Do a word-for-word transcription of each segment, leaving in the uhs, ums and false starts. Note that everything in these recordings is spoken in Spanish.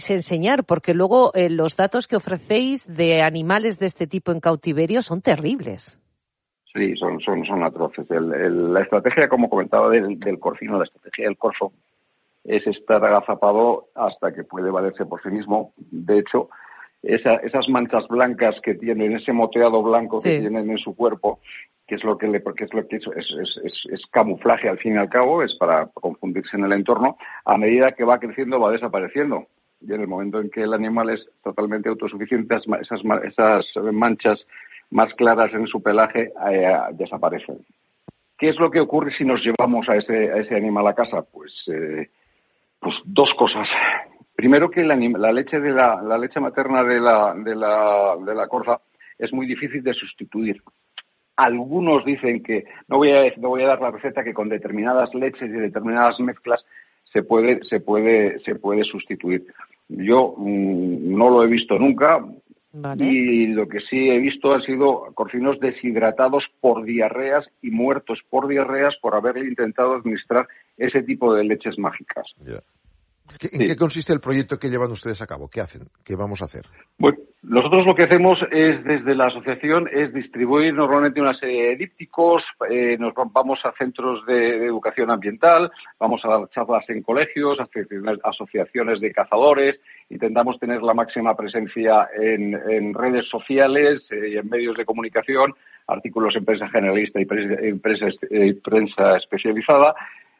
enseñar, porque luego eh, los datos que ofrecéis de animales de este tipo en cautiverio son terribles. Sí, son son son atroces. El, el, la estrategia, como comentaba, del, del corcino, la estrategia del corzo, es estar agazapado hasta que puede valerse por sí mismo. De hecho, esa, esas manchas blancas que tienen, ese moteado blanco que sí. tienen en su cuerpo, que es lo que le, porque es lo que es, es, es, es camuflaje al fin y al cabo, es para confundirse en el entorno, a medida que va creciendo va desapareciendo. Y en el momento en que el animal es totalmente autosuficiente, esas, esas manchas más claras en su pelaje eh, desaparecen. ¿Qué es lo que ocurre si nos llevamos a ese, a ese animal a casa? Pues, eh, pues dos cosas. Primero, que la, la leche de la, la leche materna de la, de la, de la corza es muy difícil de sustituir. Algunos dicen que, no voy a, no voy a dar la receta, que con determinadas leches y determinadas mezclas se puede, se puede, se puede sustituir. Yo mmm, no lo he visto nunca. Vale. Y lo que sí he visto han sido corcinos deshidratados por diarreas y muertos por diarreas por haberle intentado administrar ese tipo de leches mágicas. Yeah. ¿En sí. qué consiste el proyecto que llevan ustedes a cabo? ¿Qué hacen? ¿Qué vamos a hacer? Bueno, nosotros lo que hacemos es, desde la asociación, es distribuir normalmente una serie de dípticos, eh, nos vamos a centros de, de educación ambiental, vamos a dar charlas en colegios, asociaciones de cazadores, intentamos tener la máxima presencia en, en redes sociales eh, y en medios de comunicación, artículos en prensa generalista y prensa, en prensa, eh, prensa especializada.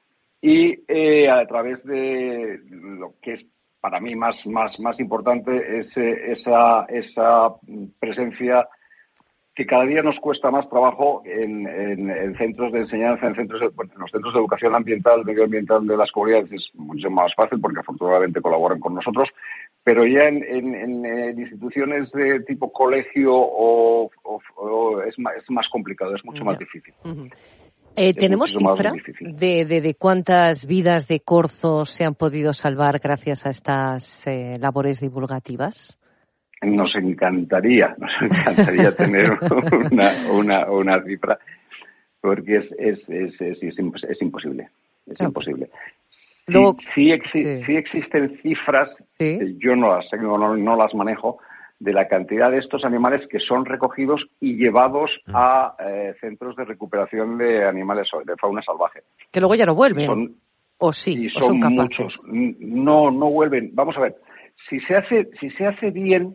Y eh, a través de lo que es para mí más más más importante es eh, esa esa presencia que cada día nos cuesta más trabajo en, en, en centros de enseñanza, en centros de, bueno, en los centros de educación ambiental, medioambiental de las comunidades es mucho más fácil porque afortunadamente colaboran con nosotros, pero ya en, en, en, en instituciones de tipo colegio o, o, o es, más, es más complicado, es mucho yeah. más difícil. Uh-huh. Eh, ¿Tenemos cifra de, de, de cuántas vidas de corzo se han podido salvar gracias a estas eh, labores divulgativas? Nos encantaría, nos encantaría tener una, una, una cifra, porque es, es, es, es, es, es imposible, es okay. imposible. Sí, Luego, sí, exi- sí. sí existen cifras, ¿Sí? que yo no las, no, no, no las manejo, de la cantidad de estos animales que son recogidos y llevados a eh, centros de recuperación de animales, de fauna salvaje. Que luego ya no vuelven. Son, o sí, y o son, son muchos. No, no vuelven. Vamos a ver, si se hace, si se hace bien,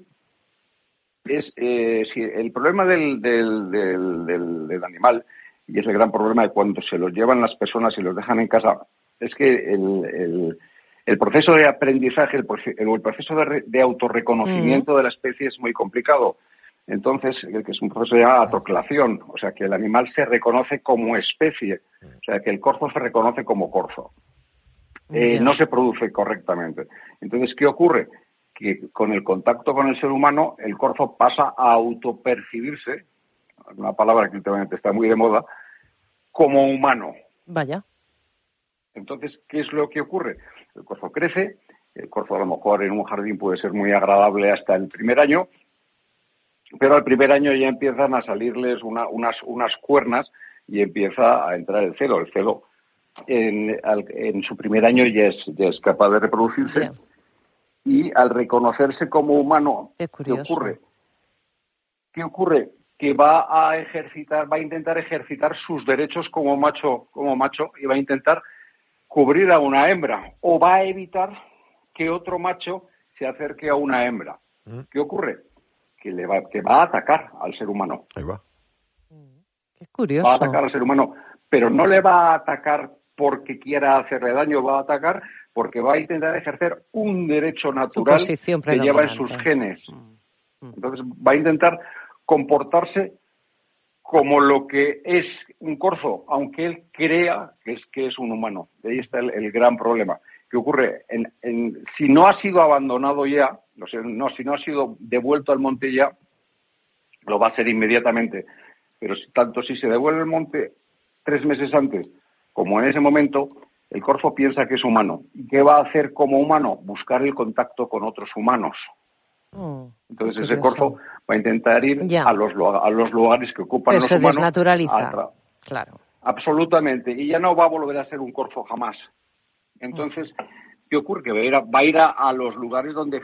es eh, si el problema del, del, del, del, del animal, y es el gran problema de cuando se los llevan las personas y los dejan en casa, es que el, el El proceso de aprendizaje, el, el proceso de, de autorreconocimiento mm. de la especie es muy complicado. Entonces, que es un proceso de autoclación, o sea, que el animal se reconoce como especie, o sea, que el corzo se reconoce como corzo. Eh, yeah. No se produce correctamente. Entonces, ¿qué ocurre? Que con el contacto con el ser humano, el corzo pasa a autopercibirse, una palabra que últimamente está muy de moda, como humano. Vaya. Entonces, ¿qué es lo que ocurre? El corzo crece, el corzo a lo mejor en un jardín puede ser muy agradable hasta el primer año, pero al primer año ya empiezan a salirles una, unas, unas cuernas y empieza a entrar el celo. El celo en, al, en su primer año ya es, ya es capaz de reproducirse yeah. y al reconocerse como humano, ¿qué ocurre? ¿Qué ocurre? Que va a ejercitar, va a intentar ejercitar sus derechos como macho, como macho y va a intentar cubrir a una hembra o va a evitar que otro macho se acerque a una hembra. ¿Mm? ¿Qué ocurre? Que le va, que va a atacar al ser humano. Ahí va. Qué curioso. Va a atacar al ser humano, pero no le va a atacar porque quiera hacerle daño, va a atacar porque va a intentar ejercer un derecho natural que lleva en sus genes. Mm. Entonces va a intentar comportarse como lo que es un corzo, aunque él crea que es que es un humano. De ahí está el, el gran problema. ¿Qué ocurre? En, en, si no ha sido abandonado ya, no sé, no, si no ha sido devuelto al monte ya, lo va a hacer inmediatamente. Pero si, tanto si se devuelve al monte tres meses antes como en ese momento, el corzo piensa que es humano. ¿Y qué va a hacer como humano? Buscar el contacto con otros humanos. Oh, Entonces ese corzo va a intentar ir a los, a los lugares que ocupan Pero los se humanos. Desnaturaliza. Tra- claro. Absolutamente. Y ya no va a volver a ser un corzo jamás. Entonces, ¿qué ocurre? Que va a ir a, va a, ir a, a los lugares donde